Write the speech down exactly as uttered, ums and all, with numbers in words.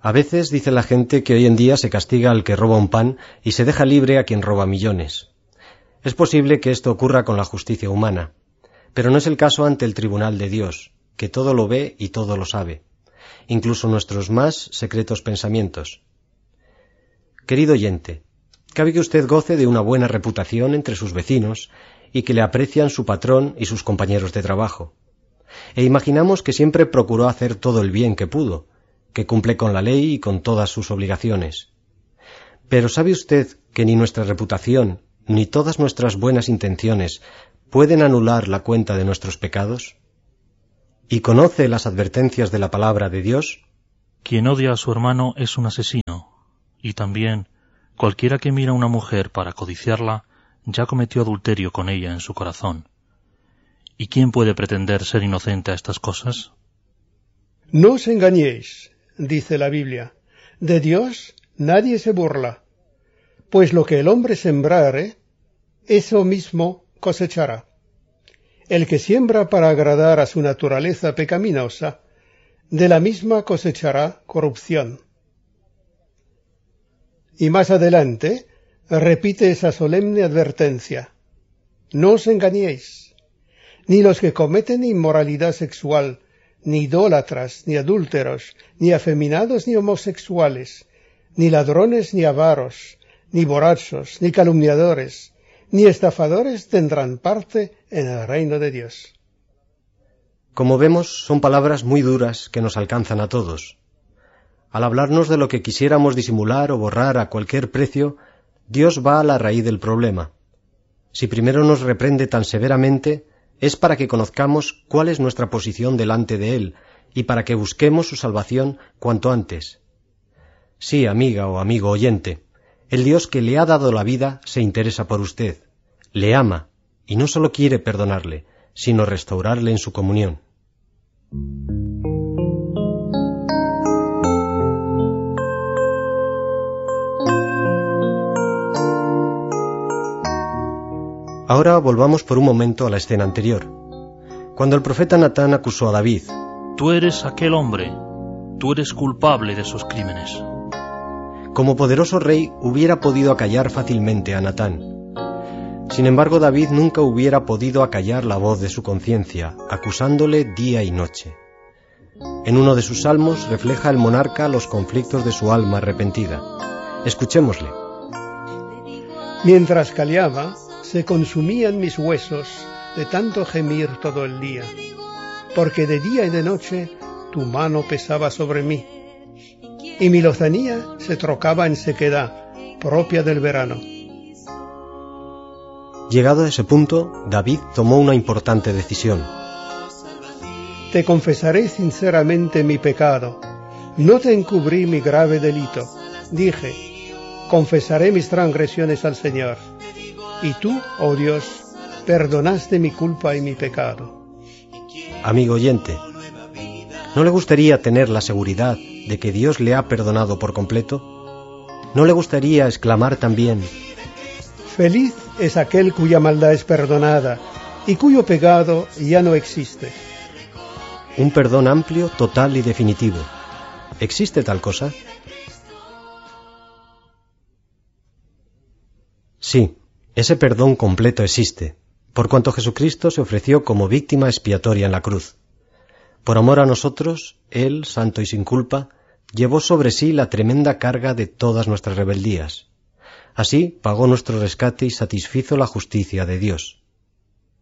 A veces dice la gente que hoy en día se castiga al que roba un pan y se deja libre a quien roba millones. Es posible que esto ocurra con la justicia humana, pero no es el caso ante el tribunal de Dios, que todo lo ve y todo lo sabe, incluso nuestros más secretos pensamientos. Querido oyente, cabe que usted goce de una buena reputación entre sus vecinos y que le aprecian su patrón y sus compañeros de trabajo. E imaginamos que siempre procuró hacer todo el bien que pudo, que cumple con la ley y con todas sus obligaciones. Pero ¿sabe usted que ni nuestra reputación ni todas nuestras buenas intenciones pueden anular la cuenta de nuestros pecados? ¿Y conoce las advertencias de la palabra de Dios? Quien odia a su hermano es un asesino, y también cualquiera que mira a una mujer para codiciarla ya cometió adulterio con ella en su corazón. ¿Y quién puede pretender ser inocente a estas cosas? No os engañéis, dice la Biblia, de Dios nadie se burla, pues lo que el hombre sembrare, eso mismo cosechará. El que siembra para agradar a su naturaleza pecaminosa, de la misma cosechará corrupción. Y más adelante repite esa solemne advertencia: no os engañéis, ni los que cometen inmoralidad sexual, ni idólatras, ni adúlteros, ni afeminados, ni homosexuales, ni ladrones, ni avaros, ni borrachos, ni calumniadores, ni estafadores tendrán parte en el reino de Dios. Como vemos, son palabras muy duras que nos alcanzan a todos. Al hablarnos de lo que quisiéramos disimular o borrar a cualquier precio, Dios va a la raíz del problema. Si primero nos reprende tan severamente, es para que conozcamos cuál es nuestra posición delante de Él y para que busquemos su salvación cuanto antes. Sí, amiga o amigo oyente, el Dios que le ha dado la vida se interesa por usted, le ama y no solo quiere perdonarle, sino restaurarle en su comunión. Ahora volvamos por un momento a la escena anterior. Cuando el profeta Natán acusó a David: Tú eres aquel hombre, tú eres culpable de esos crímenes. Como poderoso rey hubiera podido acallar fácilmente a Natán. Sin embargo, David nunca hubiera podido acallar la voz de su conciencia, acusándole día y noche. En uno de sus salmos refleja el monarca los conflictos de su alma arrepentida. Escuchémosle. Mientras callaba, se consumían mis huesos de tanto gemir todo el día, porque de día y de noche tu mano pesaba sobre mí, y mi lozanía se trocaba en sequedad, propia del verano. Llegado a ese punto, David tomó una importante decisión. Te confesaré sinceramente mi pecado, no te encubrí mi grave delito. Dije, confesaré mis transgresiones al Señor, y tú, oh Dios, perdonaste mi culpa y mi pecado. Amigo oyente, ¿no le gustaría tener la seguridad de que Dios le ha perdonado por completo? ¿No le gustaría exclamar también: feliz es aquel cuya maldad es perdonada y cuyo pecado ya no existe? Un perdón amplio, total y definitivo. ¿Existe tal cosa? Sí, ese perdón completo existe, por cuanto Jesucristo se ofreció como víctima expiatoria en la cruz. Por amor a nosotros, Él, santo y sin culpa, llevó sobre sí la tremenda carga de todas nuestras rebeldías. Así pagó nuestro rescate y satisfizo la justicia de Dios.